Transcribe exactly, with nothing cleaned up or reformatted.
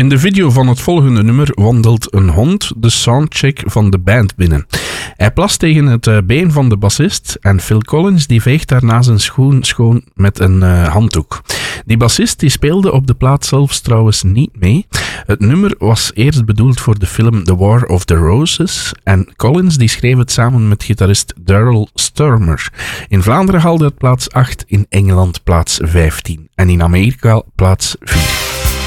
In de video van het volgende nummer wandelt een hond de soundcheck van de band binnen. Hij plast tegen het been van de bassist en Phil Collins die veegt daarna zijn schoen schoon met een uh, handdoek. Die bassist die speelde op de plaat zelfs trouwens niet mee. Het nummer was eerst bedoeld voor de film The War of the Roses en Collins die schreef het samen met gitarist Daryl Stuermer. In Vlaanderen haalde het plaats acht, in Engeland plaats vijftien en in Amerika plaats vier.